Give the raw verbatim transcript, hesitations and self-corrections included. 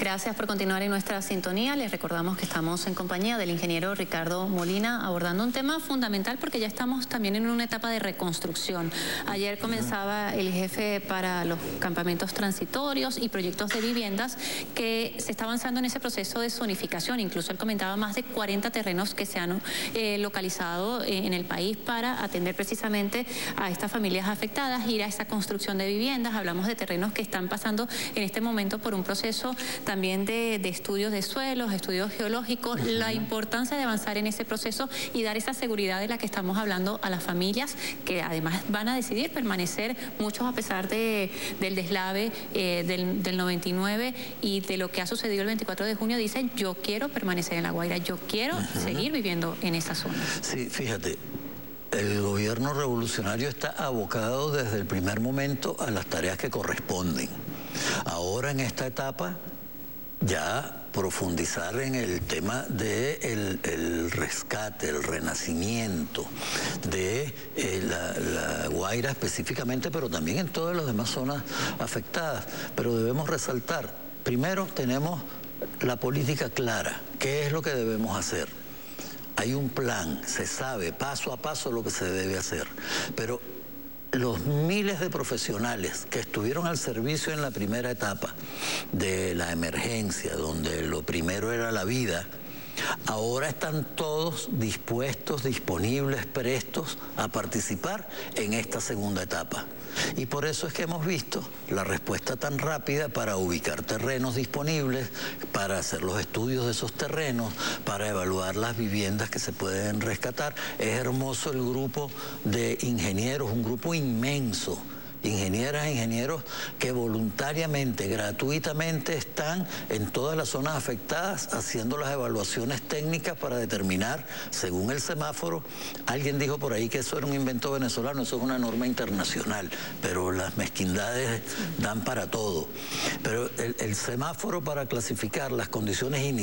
Gracias por continuar en nuestra sintonía. Les recordamos que estamos en compañía del ingeniero Ricardo Molina abordando un tema fundamental porque ya estamos también en una etapa de reconstrucción. Ayer comenzaba el jefe para los campamentos transitorios y proyectos de viviendas que se está avanzando en ese proceso de zonificación. Incluso él comentaba más de cuarenta terrenos que se han eh, localizado en el país para atender precisamente a estas familias afectadas, ir a esa construcción de viviendas. Hablamos de terrenos que están pasando en este momento por un proceso también de, de estudios de suelos, estudios geológicos, uh-huh. La importancia de avanzar en ese proceso y dar esa seguridad de la que estamos hablando a las familias, que además van a decidir permanecer, muchos a pesar de, del deslave eh, del, del noventa y nueve y de lo que ha sucedido el veinticuatro de junio, dicen: yo quiero permanecer en La Guaira, yo quiero uh-huh. seguir viviendo en esa zona. Sí, fíjate, el gobierno revolucionario está abocado desde el primer momento a las tareas que corresponden. Ahora en esta etapa ya profundizar en el tema de el, el rescate, el renacimiento de eh, la, la Guaira específicamente, pero también en todas las demás zonas afectadas. Pero debemos resaltar, primero tenemos la política clara, ¿qué es lo que debemos hacer? Hay un plan, se sabe paso a paso lo que se debe hacer, pero los miles de profesionales que estuvieron al servicio en la primera etapa de la emergencia, donde lo primero era la vida, ahora están todos dispuestos, disponibles, prestos a participar en esta segunda etapa. Y por eso es que hemos visto la respuesta tan rápida para ubicar terrenos disponibles, para hacer los estudios de esos terrenos, para evaluar las viviendas que se pueden rescatar. Es hermoso el grupo de ingenieros, un grupo inmenso, ingenieras e ingenieros que voluntariamente, gratuitamente están en todas las zonas afectadas haciendo las evaluaciones técnicas para determinar, según el semáforo. Alguien dijo por ahí que eso era un invento venezolano, eso es una norma internacional, pero las mezquindades dan para todo. Pero el, el semáforo para clasificar las condiciones iniciales